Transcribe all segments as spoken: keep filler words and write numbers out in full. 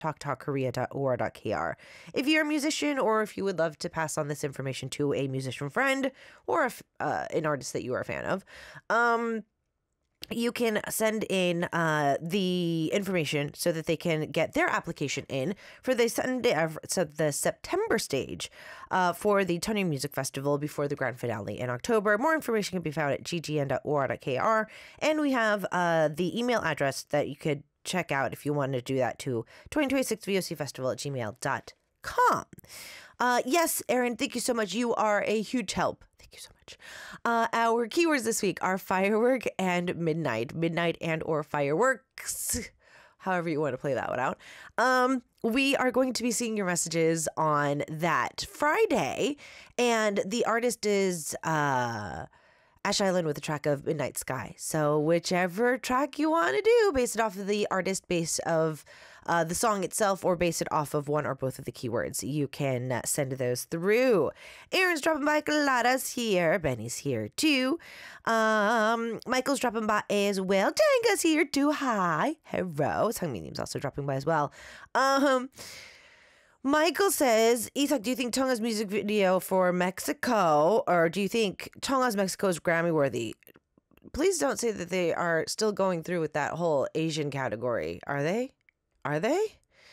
talk talk korea dot o r dot k r. If you're a musician or if you would love to pass on this information to a musician friend or if, uh, an artist that you are a fan of, um, you can send in uh, the information so that they can get their application in for the Sunday, uh, so the September stage uh, for the Tony Music Festival before the grand finale in October. More information can be found at g g n dot o r dot k r, and we have uh, the email address that you could check out if you wanted to do that to twenty twenty-six V O C Festival at gmail dot com. Uh, yes, Aaron, thank you so much. You are a huge help. Thank you so much. Uh, our keywords this week are firework and midnight. Midnight and or fireworks. However you want to play that one out. Um, we are going to be seeing your messages on that Friday. And the artist is uh, Ash Island with a track of Midnight Sky. So whichever track you want to do, base it off of the artist, base of uh, the song itself, or base it off of one or both of the keywords, you can uh, send those through. Aaron's dropping by, Lada's here, Benny's here too. Um, Michael's dropping by as well. Tanga's here too. Hi, hello. Sungminim's also dropping by as well. Um. Michael says, Isak, do you think Tonga's music video for Mexico, or do you think Tonga's Mexico is Grammy worthy? Please don't say that they are still going through with that whole Asian category. Are they? Are they?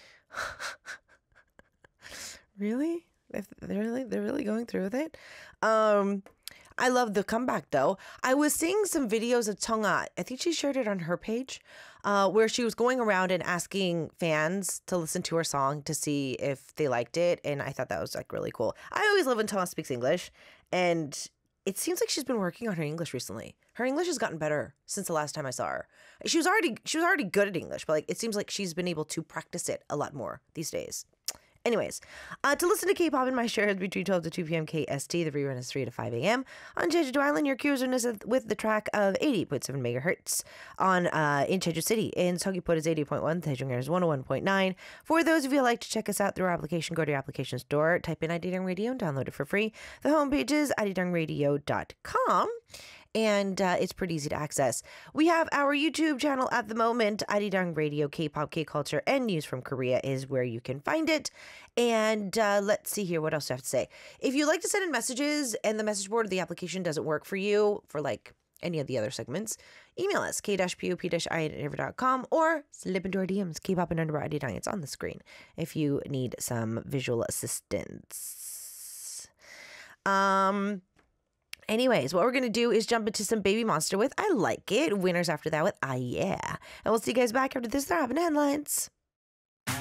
Really? They're really, they're really going through with it. Um, I love the comeback though. I was seeing some videos of Tonga. I think she shared it on her page, uh, where she was going around and asking fans to listen to her song to see if they liked it. And I thought that was like really cool. I always love when Tonga speaks English, and it seems like she's been working on her English recently. Her English has gotten better since the last time I saw her. She was already she was already good at English, but like it seems like she's been able to practice it a lot more these days. Anyways, uh, to listen to K-pop in my shares between twelve to two p.m. K S T, the rerun is three to five a.m. On Jeju Island, your cues are with the track of eighty point seven megahertz on uh, in Jeju City. In Seogwipo is eighty point one, Daejeon is one oh one point nine. For those of you who like to check us out through our application, go to your application store, type in Arirang Radio and download it for free. The homepage is arirang radio dot com. And uh, it's pretty easy to access. We have our YouTube channel at the moment. Arirang Radio, K-pop, K-culture, and news from Korea is where you can find it. And uh, let's see here. What else do I have to say? If you'd like to send in messages and the message board of the application doesn't work for you for like any of the other segments, email us, k p o p i at naver dot com, or slip into our D Ms, K-pop and underbar Arirang. It's on the screen if you need some visual assistance. Um... Anyways, what we're going to do is jump into some Baby Monster with I Like It. Winners after that with Ah Yeah. And we'll see you guys back after this. They're having headlines.